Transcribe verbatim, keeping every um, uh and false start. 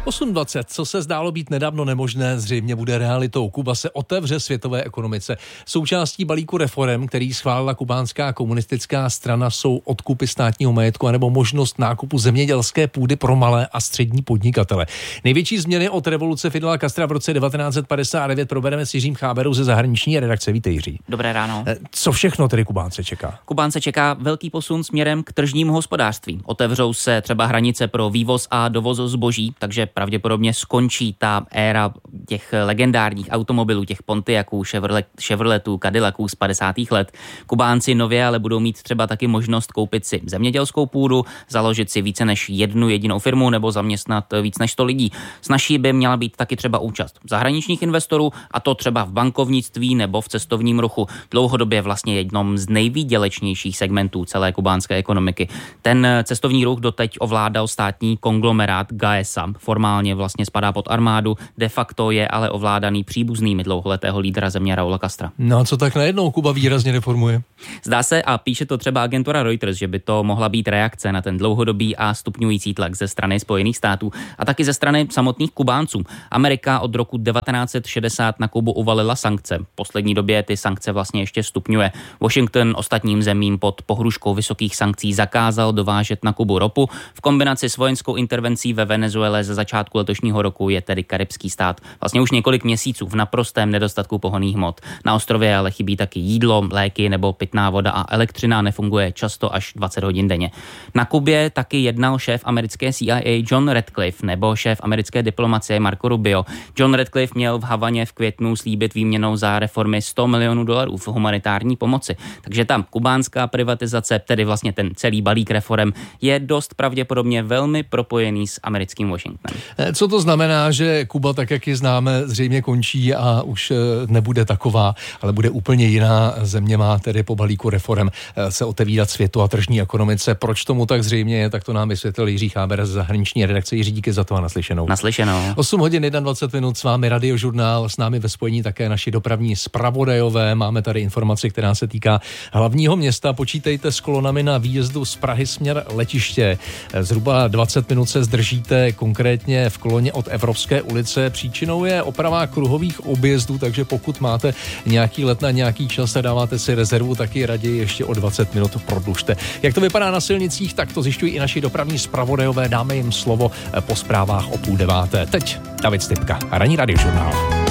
osm dvacet, co se zdálo být nedávno nemožné, zřejmě bude realitou. Kuba se otevře světové ekonomice. Součástí balíku reforem, který schválila kubánská komunistická strana, jsou odkupy státního majetku anebo možnost nákupu zemědělské půdy pro malé a střední podnikatele. Největší změny od revoluce Fidela Castra v roce devatenáct set padesát devět probereme s Jiřím Cháberou ze zahraniční redakce. Vítej, Jiří. Dobré ráno. Co všechno tedy Kubánce čeká? Kubánce čeká velký posun směrem k tržnímu hospodářství. Otevřou se třeba hranice pro vývoz a dovoz zboží, takže pravděpodobně skončí ta éra těch legendárních automobilů, těch Pontiaců, Chevrolet, Chevroletů, Cadillaců z padesátých let. Kubánci nově ale budou mít třeba taky možnost koupit si zemědělskou půdu, založit si více než jednu jedinou firmu nebo zaměstnat víc než sto lidí. Snažší by měla být taky třeba účast zahraničních investorů, a to třeba v bankovnictví nebo v cestovním ruchu. Dlouhodobě vlastně jednom z nejvýdělečnějších segmentů celé kubánské ekonomiky. Ten cestovní ruch doteď ovládal státní konglomerát Gaesa. Formálně vlastně spadá pod armádu, de facto je ale ovládaný příbuznými dlouholetého lídra země Raula Castra. No a co tak najednou Kuba výrazně reformuje? Zdá se, a píše to třeba agentura Reuters, že by to mohla být reakce na ten dlouhodobý a stupňující tlak ze strany Spojených států a taky ze strany samotných Kubánců. Amerika od roku devatenáct set šedesát na Kubu uvalila sankce. V poslední době ty sankce vlastně ještě stupňuje. Washington ostatním zemím pod pohruškou vysokých sankcí zakázal dovážet na Kubu ropu. V kombinaci s vojenskou intervencí ve Venezuele ze začátku letošního roku je tedy karibský stát vlastně už několik měsíců v naprostém nedostatku pohonných hmot. Na ostrově ale chybí taky jídlo, léky nebo pitná voda a elektřina nefunguje často až dvacet hodin denně. Na Kubě taky jednal šéf americké C I A John Ratcliffe nebo šéf americké diplomacie Marco Rubio. John Ratcliffe měl v Havaně v květnu slíbit výměnou za reformy sto milionů dolarů v humanitární pomoci. Takže tam kubánská privatizace, tedy vlastně ten celý balík reforem, je dost pravděpodobně velmi propojený s americkým Washingtonem. Co to znamená, že Kuba, tak jak ji známe, zřejmě končí a už nebude taková, ale bude úplně jiná země, má tedy po balíku reforem se otevírat světu a tržní ekonomice. Proč tomu tak zřejmě je, tak to nám vysvětlil Jiří Cháber z zahraniční redakce. Jiří, díky za to a naslyšenou. Naslyšenou. osm hodin dvacet jedna minut, s vámi Radiožurnál, s námi ve spojení také naši dopravní zpravodajové. Máme tady informaci, která se týká hlavního města. Počítejte s kolonami na výjezdu z Prahy směr letiště. Zhruba dvacet minut se zdržíte, konkrétně v koloně od Evropské ulice. Příčinou je oprava kruhových objezdů, takže pokud máte nějaký let na nějaký čas a dáváte si rezervu, tak ji raději ještě o dvacet minut prodlužte. Jak to vypadá na silnicích, tak to zjišťují i naši dopravní zpravodajové. Dáme jim slovo po zprávách o půl deváté. Teď David Stypka, ranní Radiožurnál.